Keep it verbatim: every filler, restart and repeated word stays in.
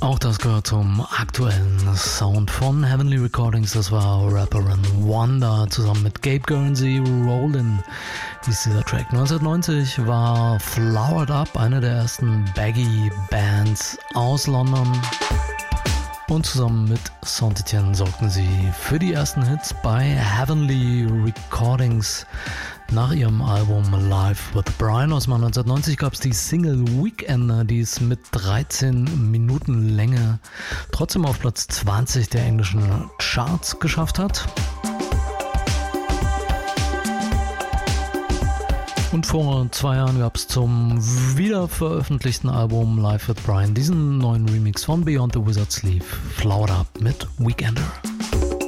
Auch das gehört zum aktuellen Sound von Heavenly Recordings. Das war Rapperin Wanda zusammen mit Gabe Guernsey. Rollin' hieß dieser Track. neunzehnhundertneunzig war Flowered Up eine der ersten Baggy-Bands aus London. Und zusammen mit Saint-Etienne sorgten sie für die ersten Hits bei Heavenly Recordings. Nach ihrem Album Live with Brian aus neunzehnhundertneunzig gab es die Single Weekender, die es mit dreizehn Minuten Länge trotzdem auf Platz zwanzig der englischen Charts geschafft hat. Und vor zwei Jahren gab es zum wiederveröffentlichten Album Live with Brian diesen neuen Remix von Beyond the Wizard's Sleeve, Flowered Up mit Weekender.